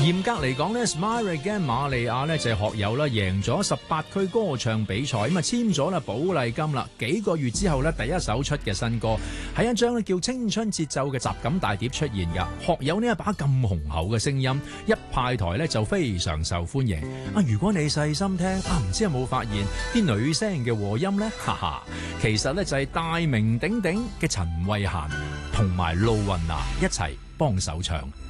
嚴格嚟講咧 ，Smile Again 瑪利亞咧就係學友啦，贏咗18區歌唱比賽，咁啊簽咗啦寶麗金啦。幾個月之後咧，第一首出嘅新歌係一張咧叫《青春節奏》嘅集錦大碟出現㗎。學友呢一把咁雄厚嘅聲音，一派台咧就非常受歡迎。如果你細心聽，唔知有冇發現啲女聲嘅和音呢？哈哈，其實咧就係大名鼎鼎嘅陳慧嫻同埋露雲娜一齊幫手唱。